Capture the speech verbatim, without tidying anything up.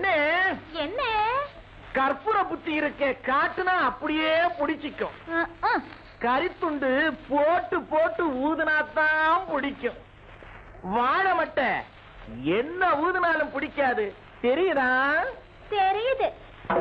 என்ன என்ன கற்பூர புத்தி இருக்க காட்டுனா அப்படியே பிடிச்சிக்கும். கரித்துண்டு போட்டு போட்டு ஊதுனாத்தான் பிடிக்கும். வாழை மட்டை என்ன ஊதுனாலும் பிடிக்காது. தெரியுதா? தெரியுது.